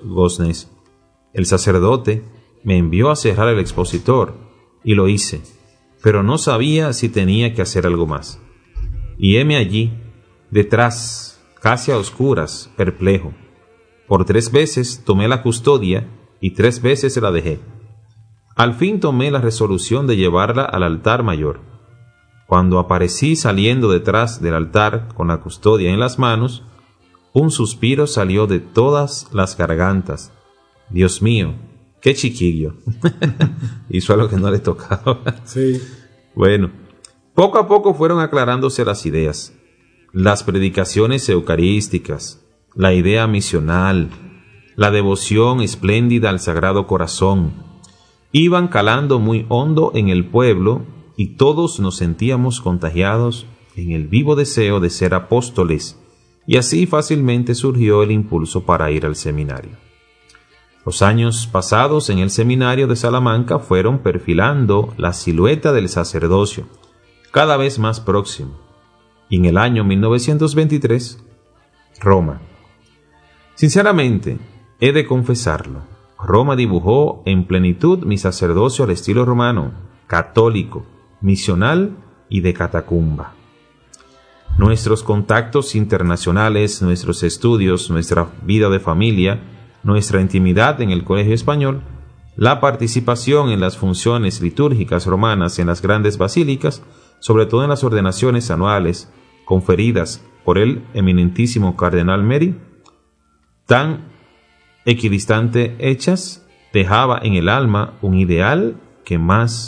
goznes. El sacerdote me envió a cerrar el expositor, y lo hice, pero no sabía si tenía que hacer algo más. Y heme allí, detrás, casi a oscuras, perplejo. Por 3 veces tomé la custodia y 3 veces la dejé. Al fin tomé la resolución de llevarla al altar mayor. Cuando aparecí saliendo detrás del altar con la custodia en las manos, un suspiro salió de todas las gargantas. Dios mío, qué chiquillo. Hizo algo que no le tocaba. Sí. Bueno, poco a poco fueron aclarándose las ideas, las predicaciones eucarísticas, la idea misional, la devoción espléndida al Sagrado Corazón. Iban calando muy hondo en el pueblo y todos nos sentíamos contagiados en el vivo deseo de ser apóstoles, y así fácilmente surgió el impulso para ir al seminario. Los años pasados en el seminario de Salamanca fueron perfilando la silueta del sacerdocio, cada vez más próximo, y en el año 1923, Roma. Sinceramente, he de confesarlo, Roma dibujó en plenitud mi sacerdocio al estilo romano, católico, misional y de catacumba. Nuestros contactos internacionales, nuestros estudios, nuestra vida de familia, nuestra intimidad en el colegio español, la participación en las funciones litúrgicas romanas en las grandes basílicas, sobre todo en las ordenaciones anuales conferidas por el eminentísimo cardenal Meri, tan equidistante hechas, dejaba en el alma un ideal que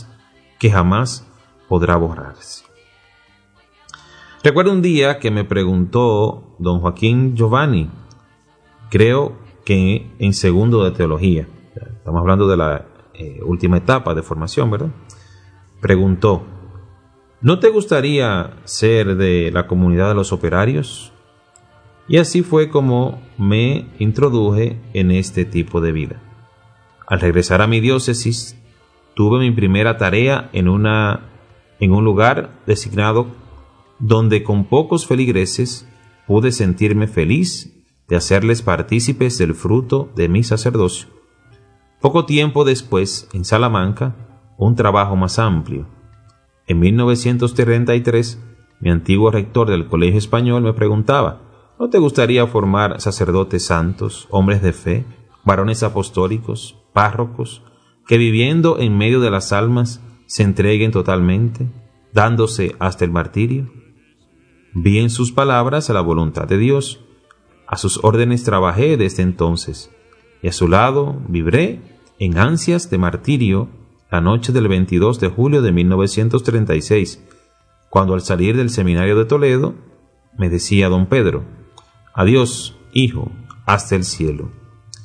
jamás podrá borrarse. Recuerdo un día que me preguntó don Joaquín Giovanni, creo que en segundo de teología, estamos hablando de la última etapa de formación, ¿verdad? Preguntó, ¿no te gustaría ser de la comunidad de los operarios? Y así fue como me introduje en este tipo de vida. Al regresar a mi diócesis, tuve mi primera tarea en un lugar designado donde con pocos feligreses pude sentirme feliz de hacerles partícipes del fruto de mi sacerdocio. Poco tiempo después, en Salamanca, un trabajo más amplio. En 1933, mi antiguo rector del Colegio Español me preguntaba, ¿no te gustaría formar sacerdotes santos, hombres de fe, varones apostólicos, párrocos, que viviendo en medio de las almas se entreguen totalmente, dándose hasta el martirio? Vi en sus palabras a la voluntad de Dios. A sus órdenes trabajé desde entonces, y a su lado vibré en ansias de martirio la noche del 22 de julio de 1936, cuando al salir del seminario de Toledo, me decía don Pedro, adiós, hijo, hasta el cielo.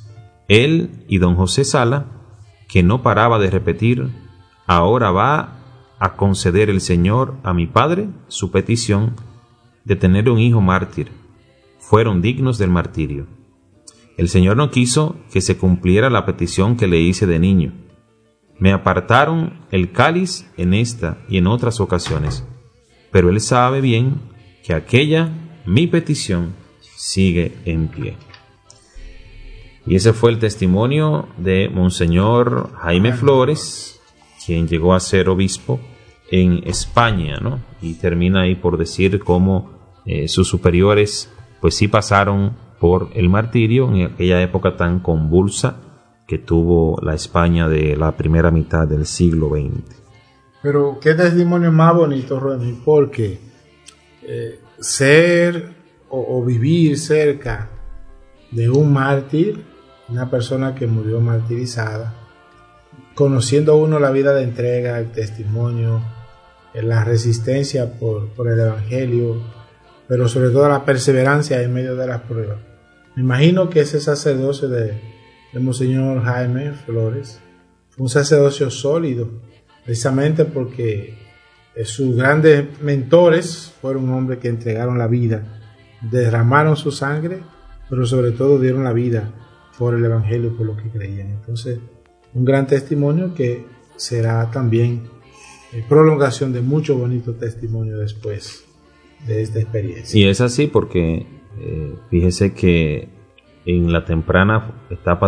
Él y don José Sala, que no paraba de repetir, ahora va a conceder el Señor a mi padre su petición de tener un hijo mártir, fueron dignos del martirio. El Señor no quiso que se cumpliera la petición que le hice de niño. Me apartaron el cáliz en esta y en otras ocasiones, pero Él sabe bien que aquella, mi petición, sigue en pie. Y ese fue el testimonio de Monseñor Jaime Flores, quien llegó a ser obispo en España, ¿no? Y termina ahí por decir cómo sus superiores pues sí pasaron por el martirio en aquella época tan convulsa que tuvo la España de la primera mitad del siglo XX. Pero qué testimonio más bonito, Remy, porque ser o vivir cerca de un mártir, una persona que murió martirizada, conociendo uno la vida de entrega, el testimonio, la resistencia por el Evangelio, pero sobre todo la perseverancia en medio de las pruebas. Me imagino que ese sacerdocio de Monseñor Jaime Flores fue un sacerdocio sólido, precisamente porque sus grandes mentores fueron hombres que entregaron la vida, derramaron su sangre, pero sobre todo dieron la vida por el Evangelio, por lo que creían. Entonces, un gran testimonio que será también prolongación de mucho bonito testimonio después de esta experiencia. Y es así porque fíjese que en la temprana etapa